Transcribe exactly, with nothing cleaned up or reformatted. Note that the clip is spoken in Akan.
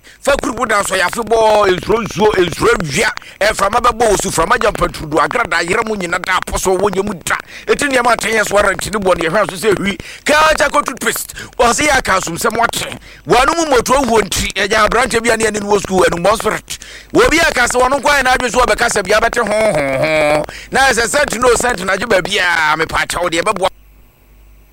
fa kuru da so ya fe bo ensuro nsuo ensuro wia e frama be bo su frama jam patrudu agrada yere mu nyina da aposo wonye mu da etini ya maten so warranty ni bo ne hwa so se hwi ka cha ko toothpaste o se ya ka sum se motre wanu mu moto wo nti e ja branch bia ne ne wo school enu mo spirit wo bia ka se wonu kwa na adwe so be ka se bia bete ho ho ho na se sent no sent na je ba bia me pa cha wo de be bo